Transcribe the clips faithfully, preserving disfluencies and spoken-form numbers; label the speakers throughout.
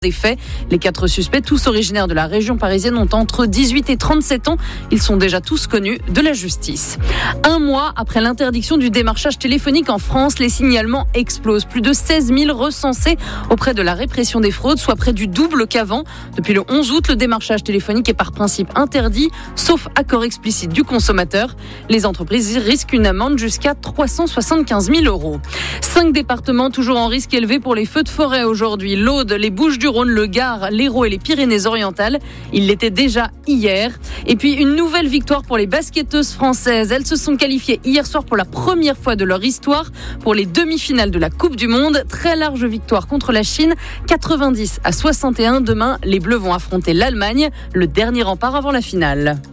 Speaker 1: des faits. Les quatre suspects, tous originaires de la région parisienne, ont entre dix-huit et trente-sept ans. Ils sont déjà tous connus de la justice. Un mois après l'interdiction du démarchage téléphonique en France, les signalements explosent. Plus de seize mille recensés auprès de la répression des fraudes, soit près du double qu'avant. Depuis le onze août, le démarchage téléphonique est par principe interdit, sauf accord explicite du consommateur. Les entreprises risquent une amende jusqu'à trois cent soixante-quinze mille euros. Cinq départements toujours en risque élevé pour les feux de forêt aujourd'hui. L'Aude, les Bouches-du-Rhône, le Gard, l'Hérault et les Pyrénées-Orientales. Il l'était déjà hier. Et puis une nouvelle victoire pour les basketteuses françaises. Elles se sont qualifiées hier soir pour la première fois de leur histoire pour les demi-finales de la Coupe du Monde. Très large victoire contre la Chine, quatre-vingt-dix à soixante et un. Demain, les Bleus vont affronter l'Allemagne, le dernier rempart avant la finale.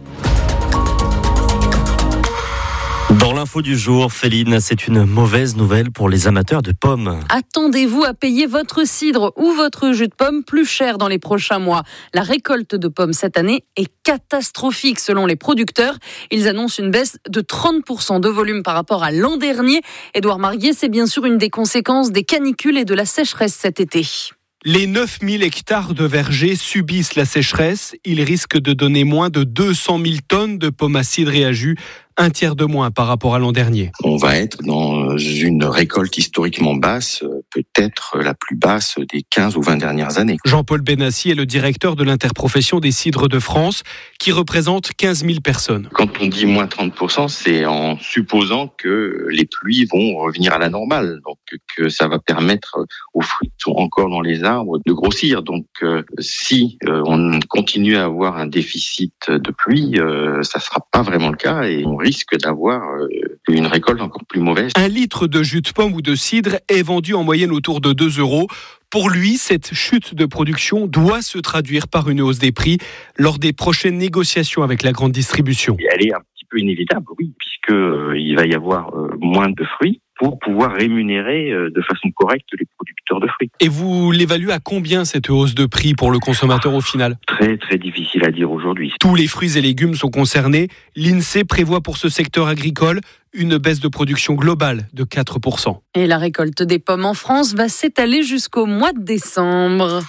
Speaker 2: Dans l'info du jour, Féline, c'est une mauvaise nouvelle pour les amateurs de pommes.
Speaker 1: Attendez-vous à payer votre cidre ou votre jus de pomme plus cher dans les prochains mois. La récolte de pommes cette année est catastrophique selon les producteurs. Ils annoncent une baisse de trente pour cent de volume par rapport à l'an dernier. Édouard Marguier, c'est bien sûr une des conséquences des canicules et de la sécheresse cet été.
Speaker 3: Les neuf mille hectares de vergers subissent la sécheresse. Ils risquent de donner moins de deux cent mille tonnes de pommes à cidre et à jus, un tiers de moins par rapport à l'an dernier.
Speaker 4: On va être dans une récolte historiquement basse, peut-être la plus basse des quinze ou vingt dernières années.
Speaker 3: Jean-Paul Benassi est le directeur de l'interprofession des cidres de France, qui représente quinze mille personnes.
Speaker 4: Quand on dit moins trente pour cent, c'est en supposant que les pluies vont revenir à la normale, donc que ça va permettre aux fruits qui sont encore dans les arbres de grossir. Donc euh, si euh, on continue à avoir un déficit de pluie, euh, ça ne sera pas vraiment le cas et on risque d'avoir euh, une récolte encore plus mauvaise.
Speaker 3: Un litre de jus de pomme ou de cidre est vendu en moyenne autour de deux euros. Pour lui, cette chute de production doit se traduire par une hausse des prix lors des prochaines négociations avec la grande distribution.
Speaker 4: Elle est un petit peu inévitable, oui, puisque euh, il va y avoir euh, moins de fruits pour pouvoir rémunérer euh, de façon correcte les producteurs de fruits.
Speaker 3: Et vous l'évaluez à combien cette hausse de prix pour le consommateur au final ?
Speaker 4: Très très difficile à dire aujourd'hui.
Speaker 3: Tous les fruits et légumes sont concernés. L'INSEE prévoit pour ce secteur agricole une baisse de production globale de quatre pour cent.
Speaker 1: Et la récolte des pommes en France va s'étaler jusqu'au mois de décembre.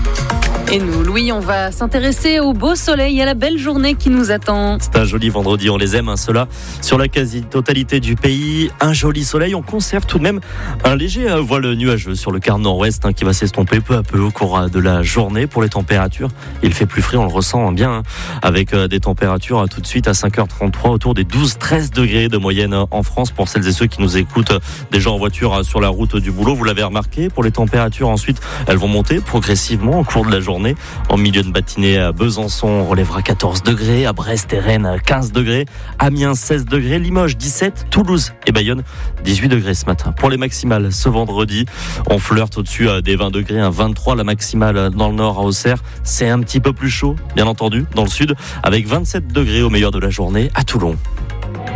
Speaker 1: Et nous, Louis, on va s'intéresser au beau soleil et à la belle journée qui nous attend.
Speaker 2: C'est un joli vendredi, on les aime, hein, ceux-là. Sur la quasi-totalité du pays, un joli soleil. On conserve tout de même un léger euh, voile nuageux sur le quart nord-ouest hein, qui va s'estomper peu à peu au cours de la journée. Pour les températures, il fait plus frais, on le ressent bien, hein, avec euh, des températures euh, tout de suite à cinq heures trente-trois, autour des douze à treize degrés de moyenne euh, en France. Pour celles et ceux qui nous écoutent euh, déjà en voiture euh, sur la route du boulot, vous l'avez remarqué, pour les températures ensuite, elles vont monter progressivement au cours de la journée. En milieu de matinée, à Besançon, on relèvera quatorze degrés, à Brest et Rennes, quinze degrés, Amiens, seize degrés, Limoges, dix-sept, Toulouse et Bayonne, dix-huit degrés ce matin. Pour les maximales, ce vendredi, on flirte au-dessus des vingt degrés, un vingt-trois, la maximale dans le nord à Auxerre. C'est un petit peu plus chaud, bien entendu, dans le sud, avec vingt-sept degrés au meilleur de la journée à Toulon.